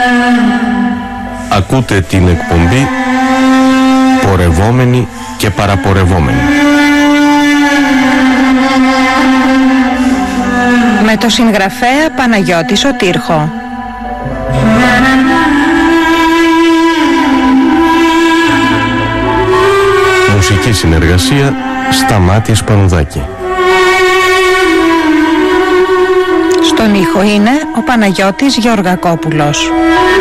Ακούτε την εκπομπή Πορευόμενοι και Παραπορευόμενοι. Με το συγγραφέα Παναγιώτη Σωτήρχο. Μουσική συνεργασία Σταμάτης Πανουδάκη. Στον ήχο είναι ο Παναγιώτης Γεωργακόπουλος.